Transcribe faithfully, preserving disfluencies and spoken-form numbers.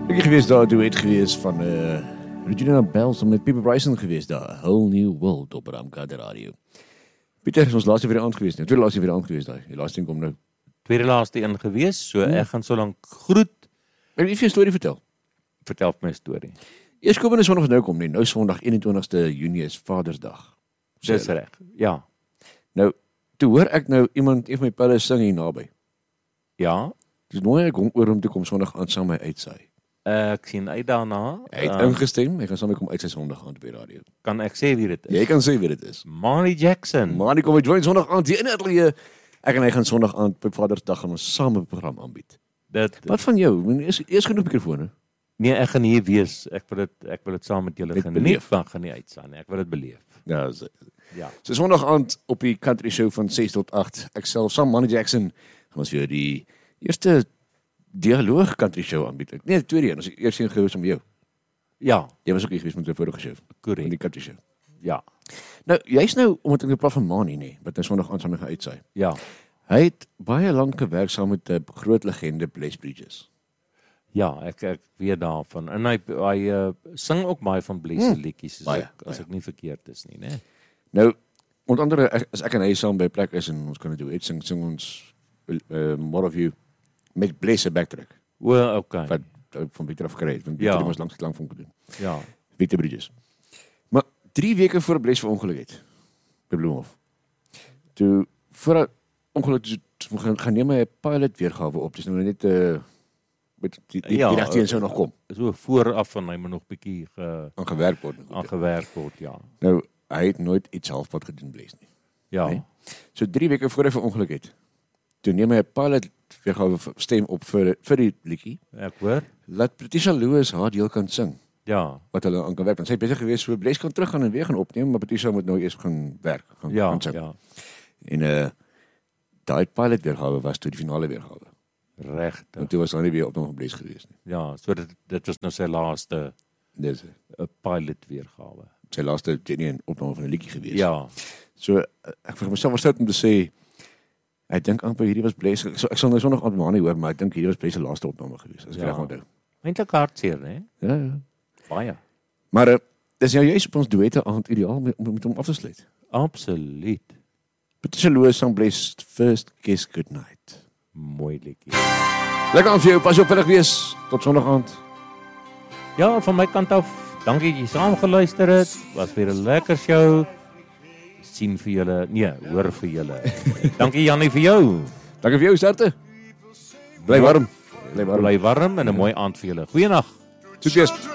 Ek het gewees daar, duet gewees van uh, Regina Bell saam met Pieper Bryson gewees daar, A Whole New World op Ramkade Radio. Pieter, is ons laaste weer die aand gewees, nie? Tweede laaste weer die aand gewees daar, die laaste een kom nou. Tweede laaste een gewees, so hmm. ek gaan so lank groet. Ek wil vir jou storie vertel. Vertel my storie. Eers komende Sondag nou kom nie, nou Sondag eenentwintigste Junie is Vadersdag. Dis reg, ja. Nou, toe hoor ek nou iemand, een van my pelle sing hier naby. Ja. Dis mooi ek hom oor om te kom Sondag aan saam my uitsaai. Uh, ek sien uit daarna. Hy het uh, ingestem, hy gaan saam met kom uit sy Sondag aan op die radio. Kan ek sê wie dit is? Jy kan sê wie dit is. Manny Jackson. Manny kom hy join Sondag aan, die in atelier. Ek en hy gaan Sondag aan op Vadersdag gaan ons saam 'n program aanbied. Dit, Wat van jou? Eers eers genoeg mikrofone. Nee, ek gaan hier wees. Ek wil dit ek wil dit saam met julle geniet. Van gaan nie uitsaai nie. Ek wil dit beleef. Ja, so, ja. So Sondag aand op die country show van ses tot agt. Ek self saam Manny Jackson gaan ons vir die eerste dialoog country show aanbied. Nee, die tweede een, ons eers een gehoor om jou. Ja, Jy was ook hier gewees met die vorige show. korrek. Die country show. Ja. Nou, jy's nou omdat ek nou praat van Manny nie, wat nou Sondag aand saam gaan uitsaai. Ja. Hy het baie lank gewerk saam met 'n groot legende Bless Bridges. Ja, ek ek weet daarvan. En hy hy uh, sing ook baie van Bless hmm. liedjies as Baie, ek as baie. ek nie verkeerd is nie, né? Nou, onder andere as ek en hy saam by 'n plek is en ons kan dit doen, sing sing ons uh, More of You met Bless 'n backtrack. O, okay. Wat uh, van Pieter af gekry het, want Ja. Pieter was langs lank van gedoen. Ja. Pieter Bridges. Maar drie weke voor Bless verongeluk het by Bloemhof. Toe voor 'n ongeluk toe gaan gaan neem hy 'n pilot weergawe op. Dis nou net 'n uh, met die die, Ja, die dag teen sou nog kom. So vooraf van hy moet nog bietjie ge, Aangewerk word. aangewerk word, ja. Nou, hy het nooit iets halfpad gedoen Bless nie. Ja. Nee. So drie weke voor hy verongeluk het. Toe neem hy 'n pilot weergawe stem op vir vir die liedjie. Ek hoor. Laat Patricia Lewis haar deel kan sing. Ja. Wat hulle aan kan werk. Want sy het besig gewees so Bless kan teruggaan en weer gaan opneem, maar Patricia moet nou eers gaan werk, gaan, Ja, gaan sing. ja. En uh daai pilot weergawe was toe die finale weergawe. Regtig. En toe was hy nie weer op nog Bless gewees nie. Ja, so dit dit was nou sy laaste Dis uh, pilot weergawe. sy laaste genuine opname van 'n liedjie gewees. Ja. So uh, ek vir myself was dit om te sê ek dink amper hierdie was Bless. Ek, so, ek sal nou Sondag aan Manny hoor, maar ek dink hierdie was Bless se laaste opname gewees as ek Ja. reg onthou. Eintlik hartseer, né? Ja, ja. Baie. Maar uh, dis nou juist op ons duette aand ideaal om om met hom af te sluit. Absoluut. Patricia Lewis sang Bless First Kiss Goodnight. Mooi liedjie. Lekker aan vir jou, pas op vinnig wees. Tot Sondag aand. Ja, van my kant af, dankie dat jy saam geluister het. Was weer 'n lekker show. Sien vir julle, nee, hoor vir julle. Dankie Jannie vir jou. Dankie vir jou sterkte. Bly warm. Bly warm. Bly warm en 'n mooi aand vir julle. Goeienaand. Totsiens.